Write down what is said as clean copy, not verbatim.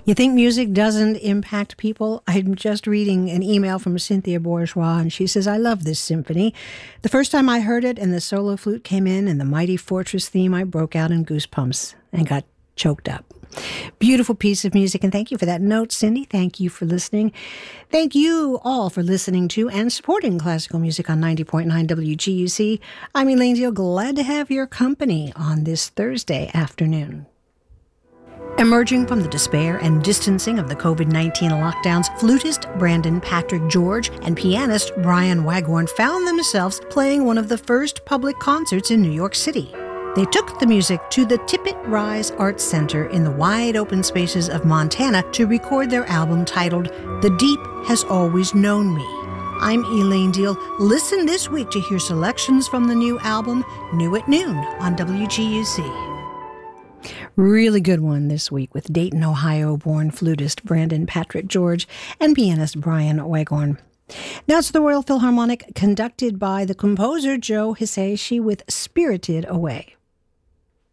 You think music doesn't impact people? I'm just reading an email from Cynthia Bourgeois, and she says, I love this symphony. The first time I heard it and the solo flute came in and the Mighty Fortress theme, I broke out in goosebumps and got choked up. Beautiful piece of music, and thank you for that note, Cindy. Thank you for listening. Thank you all for listening to and supporting classical music on 90.9 WGUC. I'm Elaine Deal, glad to have your company on this Thursday afternoon. Emerging from the despair and distancing of the COVID-19 lockdowns, flutist Brandon Patrick George and pianist Brian Waghorn found themselves playing one of the first public concerts in New York City. They took the music to the Tippett Rise Arts Center in the wide open spaces of Montana to record their album titled The Deep Has Always Known Me. I'm Elaine Deal. Listen this week to hear selections from the new album, New at Noon, on WGUC. Really good one this week with Dayton, Ohio-born flutist Brandon Patrick George and pianist Brian Waghorn. Now it's the Royal Philharmonic, conducted by the composer Joe Hisaishi with Spirited Away.